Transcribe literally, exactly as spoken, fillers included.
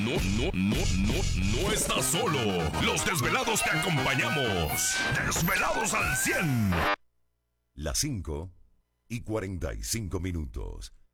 no, no, no, no, no estás solo. Los desvelados te acompañamos. Desvelados al cien. Las cinco y cuarenta y cinco minutos.